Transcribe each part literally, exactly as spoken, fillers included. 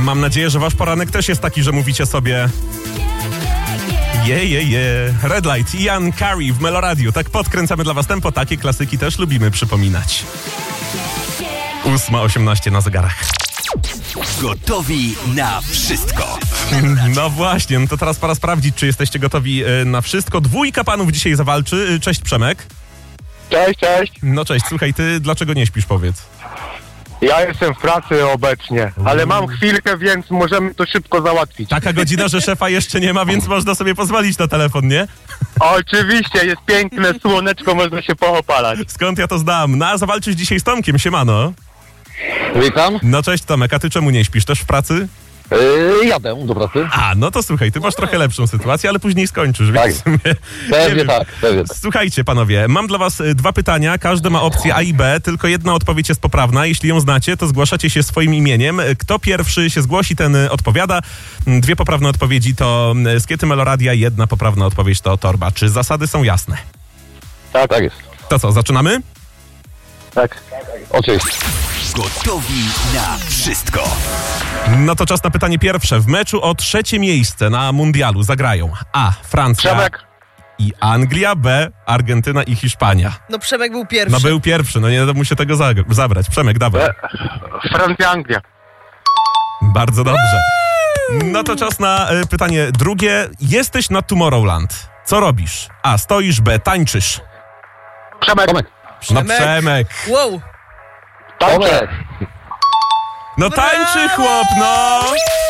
mam nadzieję, że wasz poranek też jest taki, że mówicie sobie... Je, je, je. Red Light, Ian Curry w Meloradiu. Tak podkręcamy dla was tempo. Takie klasyki też lubimy przypominać. ósma osiemnaście na zegarach. Gotowi na wszystko. No właśnie, no to teraz pora sprawdzić, czy jesteście gotowi na wszystko. Dwójka panów dzisiaj zawalczy. Cześć, Przemek. Cześć, cześć. No cześć, słuchaj, ty dlaczego nie śpisz, powiedz? Ja jestem w pracy obecnie, ale mam chwilkę, więc możemy to szybko załatwić. Taka godzina, że szefa jeszcze nie ma, więc można sobie pozwolić na telefon, nie? Oczywiście, jest piękne słoneczko, można się poopalać. Skąd ja to znam? No, a zawalczysz dzisiaj z Tomkiem, siemano. Witam. No cześć Tomek, a ty czemu nie śpisz? Też w pracy? Yy, jadę do pracy. A, no to słuchaj, ty masz trochę lepszą sytuację, ale później skończysz, Tak. więc w sumie... Pewnie wiem. tak, pewnie tak. Słuchajcie, panowie, mam dla was y, dwa pytania, każde ma opcję A i B, tylko jedna odpowiedź jest poprawna. Jeśli ją znacie, to zgłaszacie się swoim imieniem. Kto pierwszy się zgłosi, ten y, odpowiada. Dwie poprawne odpowiedzi to y, Skiety Meloradia, jedna poprawna odpowiedź to Torba. Czy zasady są jasne? Tak, tak jest. To co, zaczynamy? Tak. Oczywiście. Gotowi na wszystko. No to czas na pytanie pierwsze. W meczu o trzecie miejsce na mundialu zagrają A. Francja Przemek, i Anglia, B. Argentyna i Hiszpania. No Przemek był pierwszy. No był pierwszy, no nie da mu się tego zagra- zabrać. Przemek, dawaj. e, Francja, Anglia. Bardzo dobrze. No to czas na y, pytanie drugie. Jesteś na Tomorrowland. Co robisz? A. Stoisz, B. Tańczysz. Przemek, Tomek. No Przemek. Przemek. Wow. tańczę. Tomek. No tańczy chłop, no!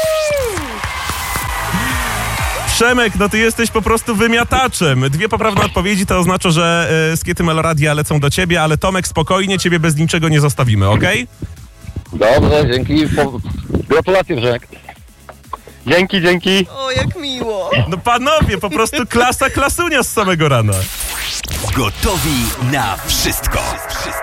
Przemek, no ty jesteś po prostu wymiataczem. Dwie poprawne odpowiedzi to oznacza, że y, Skiety Meloradia lecą do ciebie, ale Tomek, spokojnie, ciebie bez niczego nie zostawimy, okej? Dobrze, dzięki. Po... Gratulacje, Przemek. Dzięki, dzięki. O, jak miło. No panowie, po prostu klasa klasunia z samego rana. Gotowi na wszystko.